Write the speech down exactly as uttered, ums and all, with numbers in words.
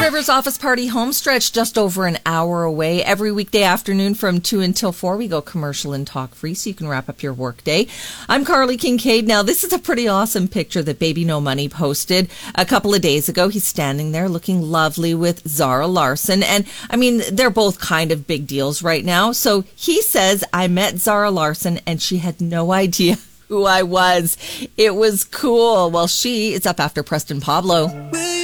Rivers Office Party Homestretch, just over an hour away. Every weekday afternoon from two until four, we go commercial and talk free so you can wrap up your workday. I'm Carly Kincaid. Now, this is a pretty awesome picture that Baby No Money posted a couple of days ago. He's standing there looking lovely with Zara Larsson. And, I mean, they're both kind of big deals right now. So he says, I met Zara Larsson and she had no idea who I was. It was cool. Well, she is up after Preston Pablo.